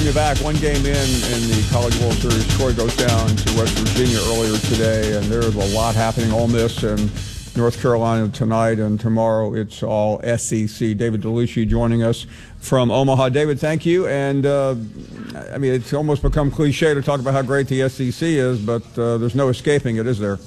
you back. One game in the College World Series. Troy goes down to West Virginia earlier today, and there's a lot happening. Ole Miss and North Carolina tonight, and tomorrow it's all SEC. David Dellucci joining us from Omaha. David, thank you. And, I mean, it's almost become cliche to talk about how great the SEC is, but there's no escaping it, is there?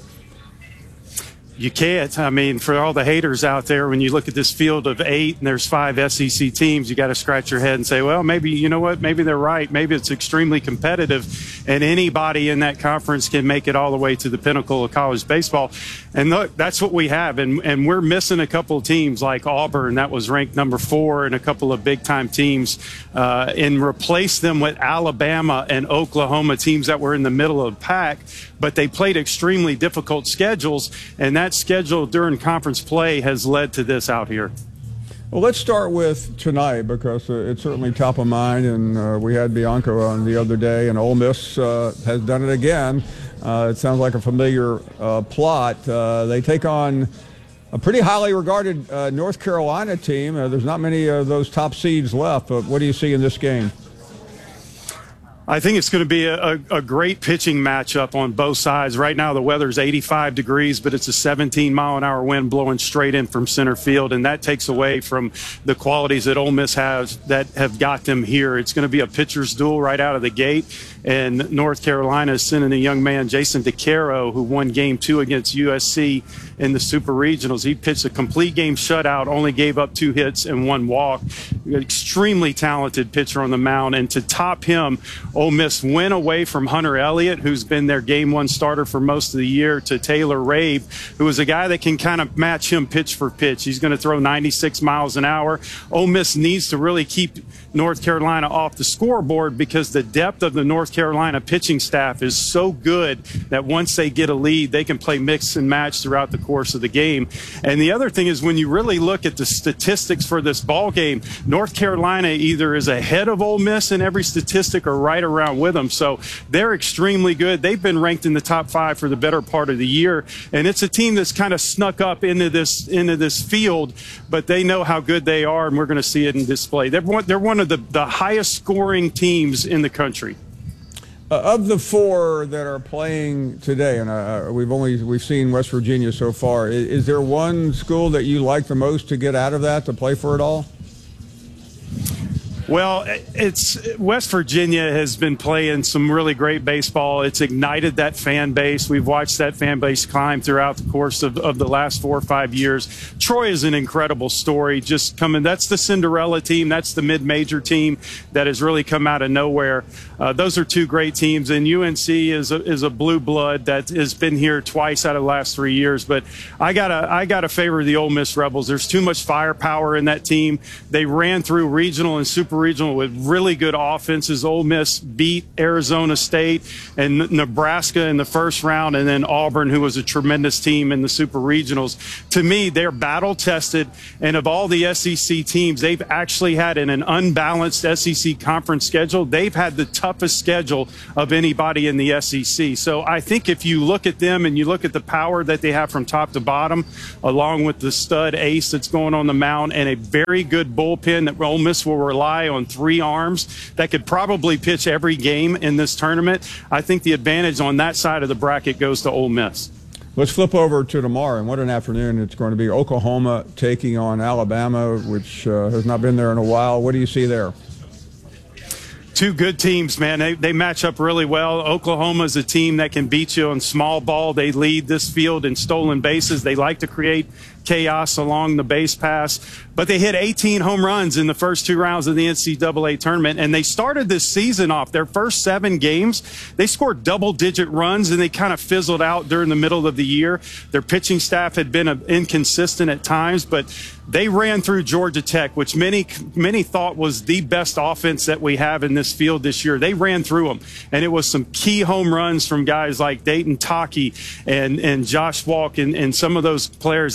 You can't. I mean, for all the haters out there, when you look at this field of 8 and there's 5 SEC teams, you got to scratch your head and say, well, maybe, you know what, maybe they're right. Maybe it's extremely competitive, and anybody in that conference can make it all the way to the pinnacle of college baseball. And look, that's what we have. And we're missing a couple of teams like Auburn, that was ranked number 4, and a couple of big-time teams, and replace them with Alabama and Oklahoma, teams that were in the middle of the pack, but they played extremely difficult schedules, and that schedule during conference play has led to this out here. Well, let's start with tonight, because it's certainly top of mind, and we had Bianca on the other day, and Ole Miss has done it again. It sounds like a familiar plot. They take on a pretty highly regarded North Carolina team. There's not many of those top seeds left, but what do you see in this game? I think it's going to be a great pitching matchup on both sides. Right now, the weather's 85 degrees, but it's a 17-mile-an-hour wind blowing straight in from center field, and that takes away from the qualities that Ole Miss has that have got them here. It's going to be a pitcher's duel right out of the gate, and North Carolina is sending a young man, Jason DeCaro, who won Game 2 against USC in the Super Regionals. He pitched a complete game shutout, only gave up 2 hits and 1 walk. Extremely talented pitcher on the mound, and to top him, Ole Miss went away from Hunter Elliott, who's been their Game 1 starter for most of the year, to Taylor Rabe, who is a guy that can kind of match him pitch for pitch. He's going to throw 96 miles an hour. Ole Miss needs to really keep North Carolina off the scoreboard, because the depth of the North Carolina pitching staff is so good that once they get a lead, they can play mix and match throughout the course of the game. And the other thing is, when you really look at the statistics for this ball game, North Carolina either is ahead of Ole Miss in every statistic or right around with them. So they're extremely good. They've been ranked in the top 5 for the better part of the year, and it's a team that's kind of snuck up into this field, but they know how good they are, and we're going to see it in display. They're one of the highest scoring teams in the country. Of the 4 that are playing today, and we've seen West Virginia so far, is there one school that you like the most to get out of that, to play for it all? Well, it's West Virginia has been playing some really great baseball. It's ignited that fan base. We've watched that fan base climb throughout the course of the last 4 or 5 years. Troy is an incredible story. Just coming, that's the Cinderella team. That's the mid-major team that has really come out of nowhere. Those are 2 great teams, and UNC is a blue blood that has been here twice out of the last 3 years. But I gotta favor the Ole Miss Rebels. There's too much firepower in that team. They ran through regional and super regional with really good offenses. Ole Miss beat Arizona State and Nebraska in the first round, and then Auburn, who was a tremendous team in the super regionals. To me, they're battle tested, and of all the SEC teams, they've actually had in an unbalanced SEC conference schedule, they've had the toughest schedule of anybody in the SEC. So I think if you look at them and you look at the power that they have from top to bottom, along with the stud ace that's going on the mound and a very good bullpen that Ole Miss will rely on 3 arms that could probably pitch every game in this tournament, I think the advantage on that side of the bracket goes to Ole Miss. Let's flip over to tomorrow, and what an afternoon it's going to be. Oklahoma taking on Alabama, which has not been there in a while. What do you see there? 2 good teams, man. They match up really well. Oklahoma is a team that can beat you on small ball. They lead this field in stolen bases. They like to create chaos along the base pass, but they hit 18 home runs in the first 2 rounds of the NCAA tournament, and they started this season off, their first 7 games, they scored double-digit runs, and they kind of fizzled out during the middle of the year. Their pitching staff had been inconsistent at times, but they ran through Georgia Tech, which many thought was the best offense that we have in this field this year. They ran through them, and it was some key home runs from guys like Dayton Taki and Josh Walk and some of those players that have really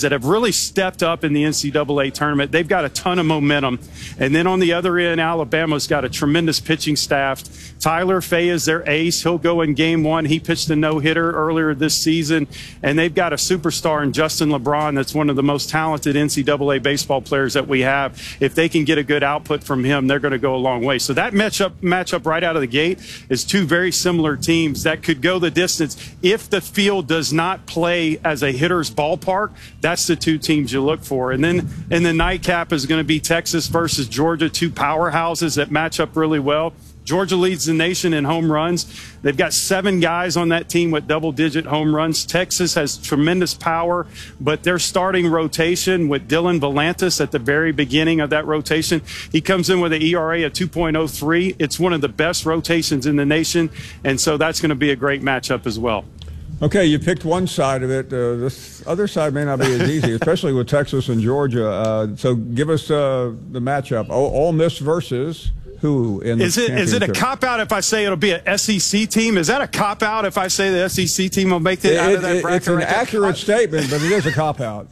really stepped up in the NCAA tournament. They've got a ton of momentum. And then on the other end, Alabama's got a tremendous pitching staff. Tyler Fay is their ace. He'll go in game one. He pitched a no-hitter earlier this season. And they've got a superstar in Justin LeBron that's one of the most talented NCAA baseball players that we have. If they can get a good output from him, they're going to go a long way. So that matchup right out of the gate is two very similar teams that could go the distance. If the field does not play as a hitter's ballpark, that's the two teams you look for. And then in the nightcap is going to be Texas versus Georgia, two powerhouses that match up really well. Georgia leads the nation in home runs. They've got 7 guys on that team with double-digit home runs. Texas has tremendous power, but their starting rotation with Dylan Volantis at the very beginning of that rotation, he comes in with an ERA of 2.03. It's one of the best rotations in the nation, and so that's going to be a great matchup as well. Okay, you picked one side of it. This other side may not be as easy, especially with Texas and Georgia. So give us the matchup. Ole Miss versus who in the championship? Is it a cop-out if I say it'll be an SEC team? Is that a cop-out if I say the SEC team will make it out of that bracket? It's an accurate statement, but it is a cop-out.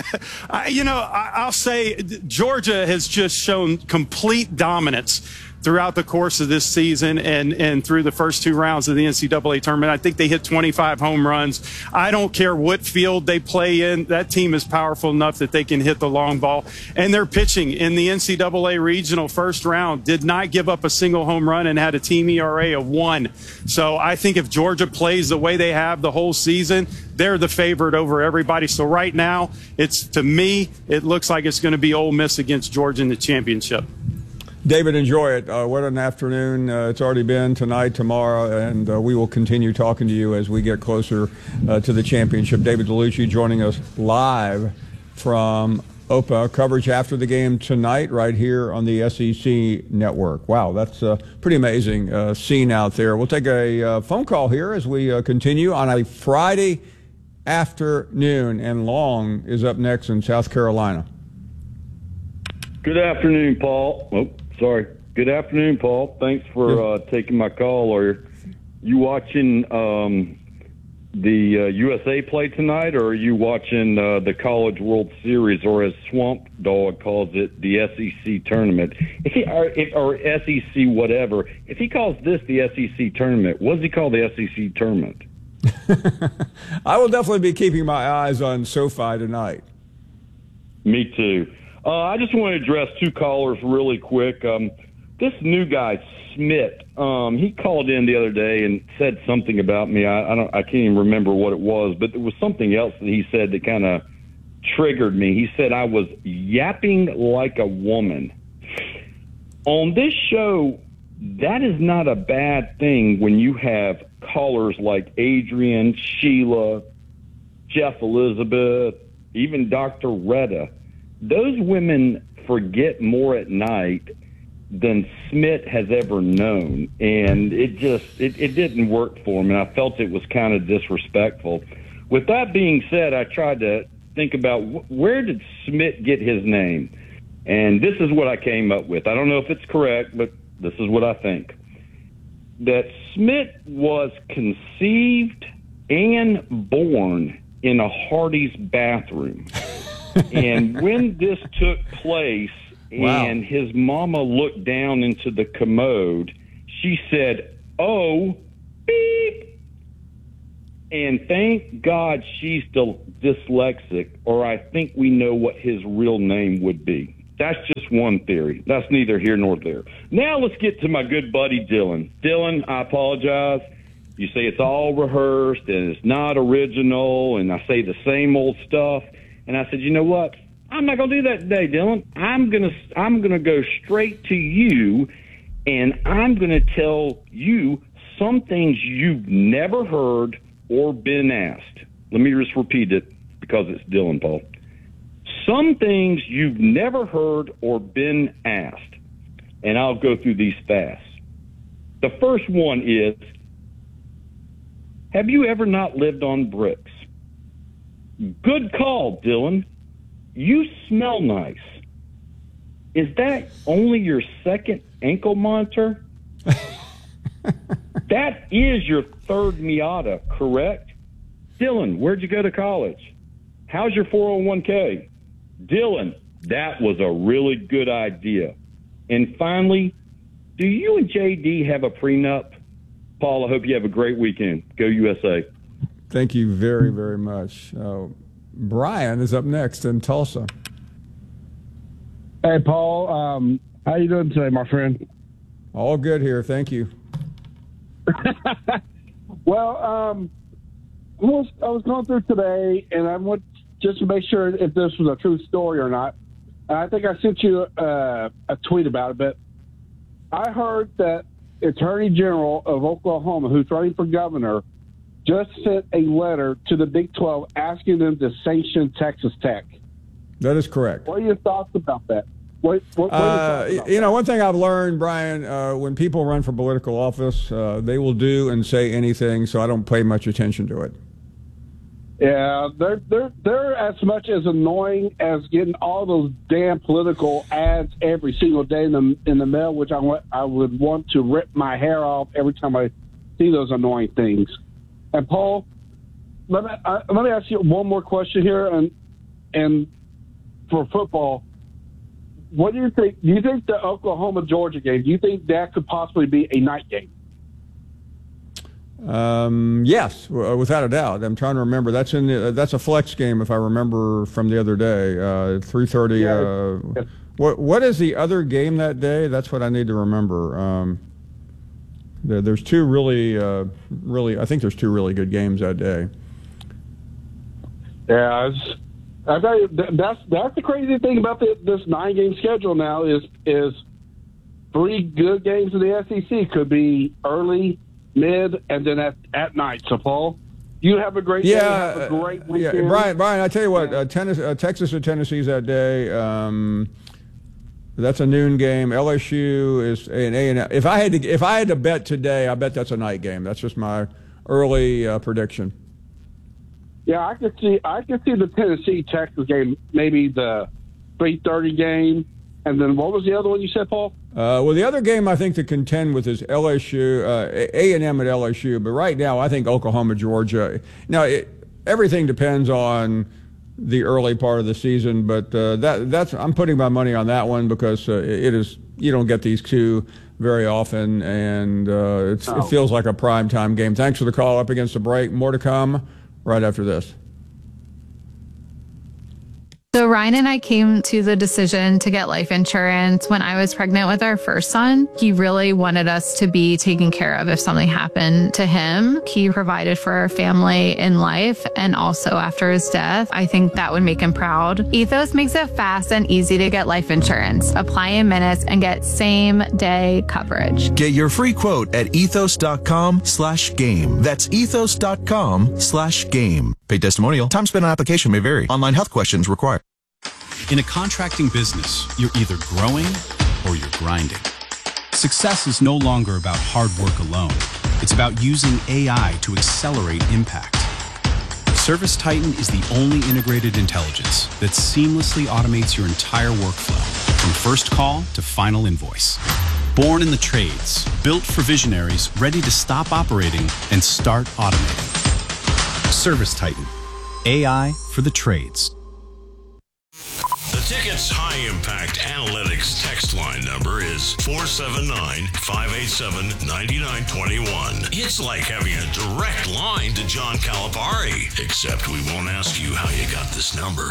I'll say Georgia has just shown complete dominance throughout the course of this season and through the first 2 rounds of the NCAA tournament. I think they hit 25 home runs. I don't care what field they play in. That team is powerful enough that they can hit the long ball. And their pitching in the NCAA regional first round did not give up a single home run and had a team ERA of 1. So I think if Georgia plays the way they have the whole season, they're the favorite over everybody. So right now, to me, it looks like it's going to be Ole Miss against Georgia in the championship. David, enjoy it. What an afternoon it's already been, tonight, tomorrow, and we will continue talking to you as we get closer to the championship. David Dellucci joining us live from OPA. Coverage after the game tonight right here on the SEC Network. Wow, that's a pretty amazing scene out there. We'll take a phone call here as we continue on a Friday afternoon, and Long is up next in South Carolina. Good afternoon, Paul. Good afternoon, Paul. Thanks for taking my call. Are you watching the USA play tonight, or are you watching the College World Series, or as Swamp Dog calls it, the SEC tournament? Or SEC whatever. If he calls this the SEC tournament, what does he call the SEC tournament? I will definitely be keeping my eyes on SoFi tonight. Me too. I just want to address 2 callers really quick. This new guy, Smith, he called in the other day and said something about me. I can't even remember what it was, but there was something else that he said that kind of triggered me. He said I was yapping like a woman. On this show, that is not a bad thing when you have callers like Adrian, Sheila, Jeff Elizabeth, even Dr. Retta. Those women forget more at night than Smith has ever known, and it didn't work for him, and I felt it was kind of disrespectful. With that being said, I tried to think about where did Smith get his name, and this is what I came up with. I don't know if it's correct, but this is what I think. That Smith was conceived and born in a Hardee's bathroom. And when this took place and his mama looked down into the commode, she said, "Oh, beep." And thank God she's dyslexic, or I think we know what his real name would be. That's just one theory. That's neither here nor there. Now let's get to my good buddy Dylan. Dylan, I apologize. You say it's all rehearsed and it's not original, and I say the same old stuff. And I said, you know what? I'm not going to do that today, Dylan. I'm gonna go straight to you, and I'm going to tell you some things you've never heard or been asked. Let me just repeat it because it's Dylan, Paul. Some things you've never heard or been asked, and I'll go through these fast. The first one is, have you ever not lived on bricks? Good call, Dylan. You smell nice. Is that only your second ankle monitor? That is your third Miata, correct? Dylan, where'd you go to college? how's your 401k? Dylan, that was a really good idea. And finally, do you and JD have a prenup? Paul, I hope you have a great weekend. Go USA. Thank you very, very much. Brian is up next in Tulsa. Hey, Paul. How you doing today, my friend? All good here. Thank you. Well, I was going through today, and I went just to make sure if this was a true story or not. And I think I sent you a tweet about it, but I heard that Attorney General of Oklahoma, who's running for governor, just sent a letter to the Big 12 asking them to sanction Texas Tech. That is correct. What are your thoughts about that? What are your thoughts about that? One thing I've learned, Brian, when people run for political office, they will do and say anything, so I don't pay much attention to it. Yeah, they're as much as annoying as getting all those damn political ads every single day in the mail, which I would want to rip my hair off every time I see those annoying things. And Paul, let me ask you one more question here, and for football, what do you think? Do you think the Oklahoma-Georgia game? Do you think that could possibly be a night game? Yes, without a doubt. I'm trying to remember. That's a flex game, if I remember from the other day. 3:30. Yeah. What is the other game that day? That's what I need to remember. There's two really. I think there's two really good games that day. Yeah, I tell you, that's the crazy thing about this 9-game schedule now is 3 good games in the SEC could be early, mid, and then at night. So, Paul, you have a great day. Have a great weekend. Yeah, Brian, I tell you what, Texas or Tennessee's that day. That's a noon game. LSU is an A&M. If I had to bet today, I bet that's a night game. That's just my early prediction. Yeah, I could see the Tennessee-Texas game, maybe the 3:30 game, and then what was the other one you said, Paul? Well, the other game I think to contend with is LSU, A&M at LSU. But right now, I think Oklahoma, Georgia. Now, everything depends on the early part of the season, but that's I'm putting my money on that one because it is. You don't get these two very often, and it feels like a primetime game. Thanks for the call. Up against the break. More to come right after this. So Ryan and I came to the decision to get life insurance when I was pregnant with our first son. He really wanted us to be taken care of if something happened to him. He provided for our family in life and also after his death. I think that would make him proud. Ethos makes it fast and easy to get life insurance. Apply in minutes and get same-day coverage. Get your free quote at ethos.com/game. That's ethos.com/game. Paid testimonial. Time spent on application may vary. Online health questions required. In a contracting business, you're either growing or you're grinding. Success is no longer about hard work alone. It's about using AI to accelerate impact. ServiceTitan is the only integrated intelligence that seamlessly automates your entire workflow, from first call to final invoice. Born in the trades, built for visionaries ready to stop operating and start automating. ServiceTitan, AI for the trades. The Ticket's high-impact analytics text line number is 479-587-9921. It's like having a direct line to John Calipari, except we won't ask you how you got this number.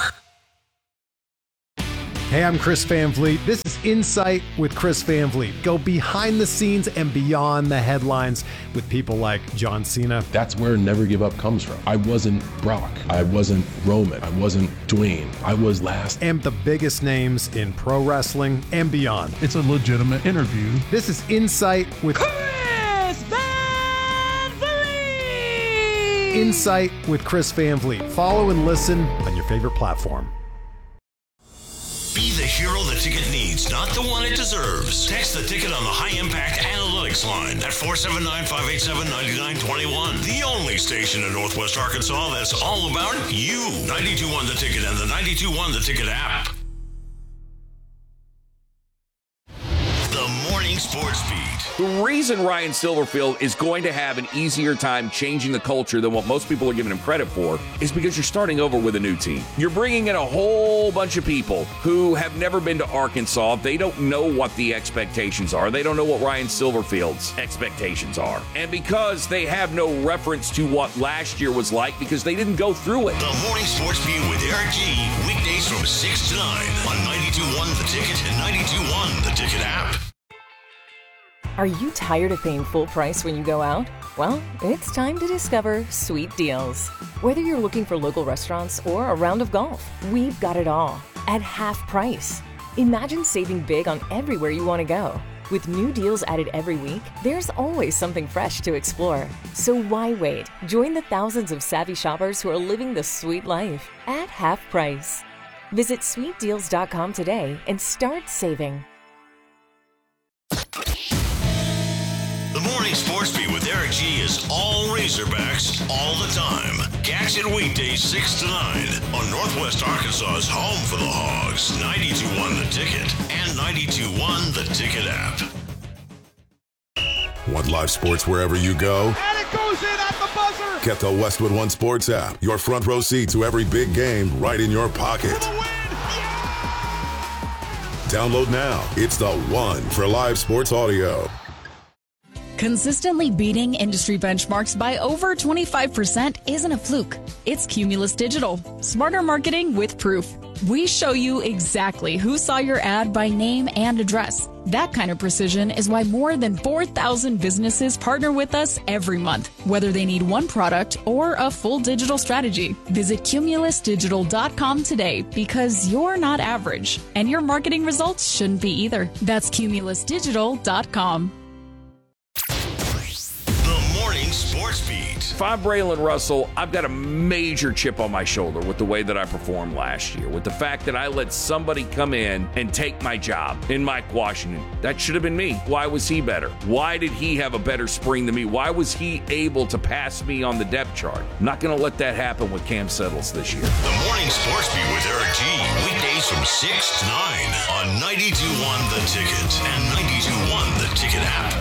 Hey, I'm Chris Van Vliet. This is Insight with Chris Van Vliet. Go behind the scenes and beyond the headlines with people like John Cena. That's where Never Give Up comes from. I wasn't Brock. I wasn't Roman. I wasn't Dwayne. I was last. And the biggest names in pro wrestling and beyond. It's a legitimate interview. This is Insight with Chris Van Vliet. Insight with Chris Van Vliet. Follow and listen on your favorite platform. Be the hero the ticket needs, not the one it deserves. Text the ticket on the high-impact analytics line at 479-587-9921. The only station in Northwest Arkansas that's all about you. 92.1 The Ticket and the 92.1 The Ticket app. The Morning Sports Beat. The reason Ryan Silverfield is going to have an easier time changing the culture than what most people are giving him credit for is because you're starting over with a new team. You're bringing in a whole bunch of people who have never been to Arkansas. They don't know what the expectations are. They don't know what Ryan Silverfield's expectations are. And because they have no reference to what last year was like because they didn't go through it. The Morning Sports Beat with Eric G. Weekdays from 6 to 9 on 92.1 The Ticket and 92.1 The Ticket app. Are you tired of paying full price when you go out? Well, it's time to discover Sweet Deals. Whether you're looking for local restaurants or a round of golf, we've got it all at half price. Imagine saving big on everywhere you want to go. With new deals added every week, there's always something fresh to explore. So why wait? Join the thousands of savvy shoppers who are living the sweet life at half price. Visit sweetdeals.com today and start saving. The Morning Sports Beat with Eric G is all Razorbacks all the time. Catch it weekdays 6 to 9 on Northwest Arkansas's home for the Hogs, 92.1 The Ticket and 92.1 The Ticket app. Want live sports wherever you go? And it goes in at the buzzer. Get the Westwood One Sports app. Your front row seat to every big game right in your pocket. For the win. Download now. It's the one for live sports audio. Consistently beating industry benchmarks by over 25% isn't a fluke. It's Cumulus Digital. Smarter marketing with proof. We show you exactly who saw your ad by name and address. That kind of precision is why more than 4,000 businesses partner with us every month, whether they need one product or a full digital strategy. Visit cumulusdigital.com today because you're not average, and your marketing results shouldn't be either. That's cumulusdigital.com. Sports Beat. If I'm Braylon Russell, I've got a major chip on my shoulder with the way that I performed last year, with the fact that I let somebody come in and take my job in Mike Washington. That should have been me. Why was he better? Why did he have a better spring than me? Why was he able to pass me on the depth chart? I'm not going to let that happen with Cam Settles this year. The Morning Sports Beat with Eric G. Weekdays from 6 to 9 on 92.1 The Ticket and 92.1 The Ticket app.